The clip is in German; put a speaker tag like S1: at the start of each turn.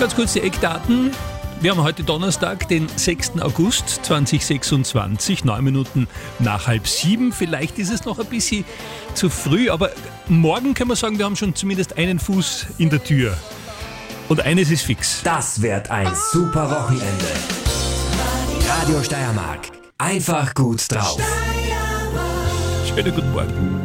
S1: Ganz kurz die Eckdaten. Wir haben heute Donnerstag, den 6. August 2026, 9 Minuten nach 6:30. Vielleicht ist es noch ein bisschen zu früh, aber morgen können wir sagen, wir haben schon zumindest einen Fuß in der Tür. Und eines ist fix.
S2: Das wird ein super Wochenende. Radio Steiermark. Einfach gut drauf.
S1: Schönen guten Morgen.